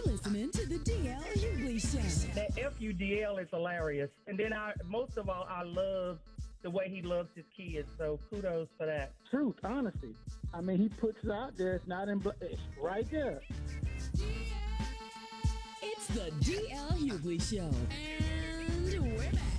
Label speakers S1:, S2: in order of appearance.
S1: You're listening to the DL Hughley Show.
S2: That FUDL is hilarious. And then most of all, I love the way he loves his kids. So kudos for that.
S3: Truth, honesty. I mean, he puts it out there. It's not in. It's right there.
S1: It's the DL Hughley Show. And we're back.